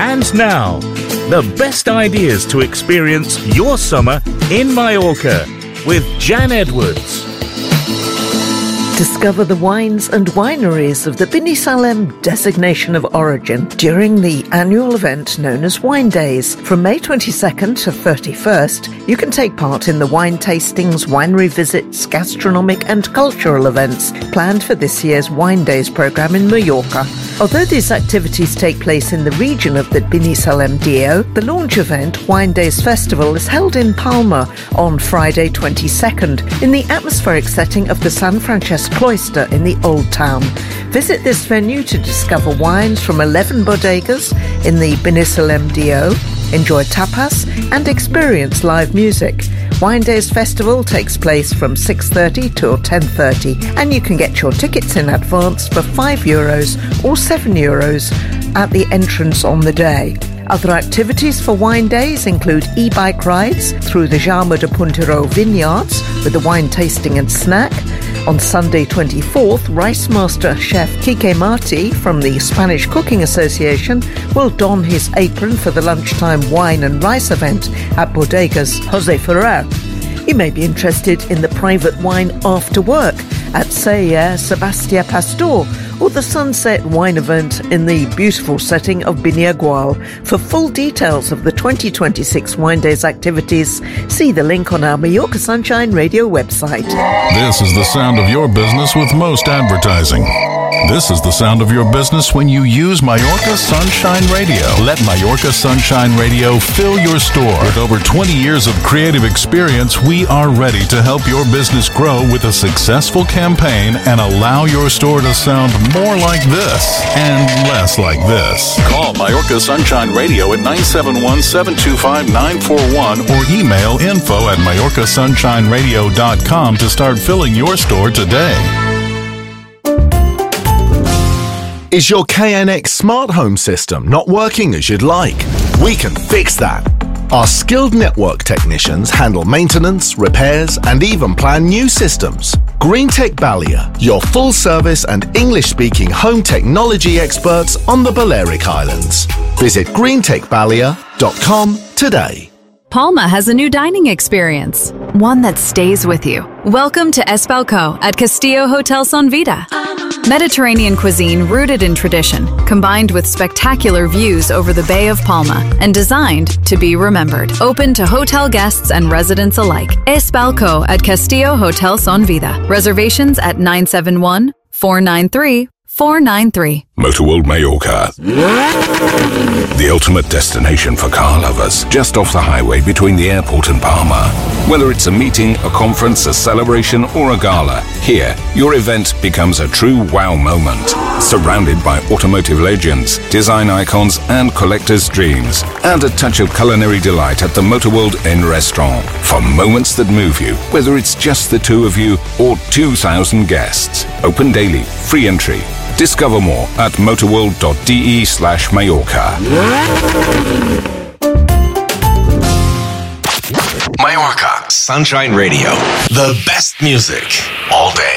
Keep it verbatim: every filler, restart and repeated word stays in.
And now, the best ideas to experience your summer in Mallorca with Jan Edwards. Discover the wines and wineries of the Binissalem designation of origin during the annual event known as Wine Days. From May twenty-second to thirty-first, you can take part in the wine tastings, winery visits, gastronomic and cultural events planned for this year's Wine Days programme in Mallorca. Although these activities take place in the region of the Binissalem D O, the launch event, Wine Days Festival, is held in Palma on Friday twenty-second in the atmospheric setting of the San Francesco Cloister in the Old Town. Visit this venue to discover wines from eleven bodegas in the Binissalem D O, enjoy tapas and experience live music. Wine Days Festival takes place from six thirty till ten thirty and you can get your tickets in advance for five euros or seven euros at the entrance on the day. Other activities for Wine Days include e-bike rides through the Jaume de Puntero vineyards with a wine tasting and snack. On Sunday twenty-fourth, Rice Master Chef Quique Marti from the Spanish Cooking Association will don his apron for the lunchtime wine and rice event at Bodegas Jose Ferrer. You may be interested in the private wine after work at Celler Sebastia Pastor or the Sunset Wine event in the beautiful setting of Beniagual. For full details of the twenty twenty-six Wine Days activities, see the link on our Mallorca Sunshine Radio website. This is the sound of your business with most advertising. This is the sound of your business when you use Mallorca Sunshine Radio. Let Mallorca Sunshine Radio fill your store. With over twenty years of creative experience, we are ready to help your business grow with a successful campaign and allow your store to sound more like this and less like this. Call Mallorca Sunshine Radio at nine seven one, seven two five, nine four one or email info at mallorca sunshine radio dot com to start filling your store today. Is your K N X smart home system not working as you'd like? We can fix that. Our skilled network technicians handle maintenance, repairs, and even plan new systems. Greentech Balia, your full-service and English-speaking home technology experts on the Balearic Islands. Visit greentech balia dot com today. Palma has a new dining experience, one that stays with you. Welcome to Espalco at Castillo Hotel Son Vida. Mediterranean cuisine rooted in tradition, combined with spectacular views over the Bay of Palma, and designed to be remembered. Open to hotel guests and residents alike. Espalco at Castillo Hotel Son Vida. Reservations at nine seven one, four nine three, four nine three. Motorworld Mallorca, the ultimate destination for car lovers, just off the highway between the airport and Palma. Whether it's a meeting, a conference, a celebration, or a gala, here, your event becomes a true wow moment. Surrounded by automotive legends, design icons, and collectors' dreams. And a touch of culinary delight at the Motorworld Inn restaurant. For moments that move you, whether it's just the two of you or two thousand guests. Open daily, free entry. Discover more at motorworld.de slash Mallorca. Mallorca Sunshine Radio. The best music all day.